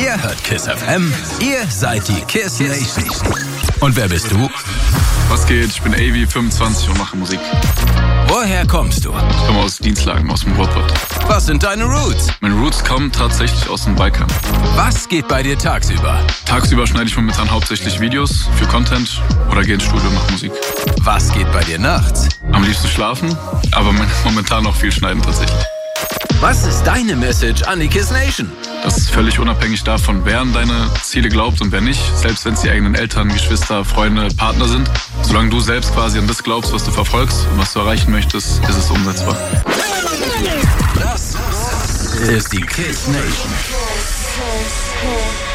Ihr hört KISS FM, ihr seid die KISS Nation. Und wer bist du? Was geht? Ich bin Avi, 25 und mache Musik. Woher kommst du? Ich komme aus Dienstlagen, aus dem Ruhrpott. Was sind deine Roots? Meine Roots kommen tatsächlich aus dem Balkan. Was geht bei dir tagsüber? Tagsüber schneide ich momentan hauptsächlich Videos für Content oder gehe ins Studio und mache Musik. Was geht bei dir nachts? Am liebsten schlafen, aber momentan noch viel schneiden tatsächlich. Was ist deine Message an die KISS Nation? Das ist völlig unabhängig davon, wer an deine Ziele glaubt und wer nicht. Selbst wenn es die eigenen Eltern, Geschwister, Freunde, Partner sind. Solange du selbst quasi an das glaubst, was du verfolgst und was du erreichen möchtest, ist es umsetzbar. Das ist die KISS Nation.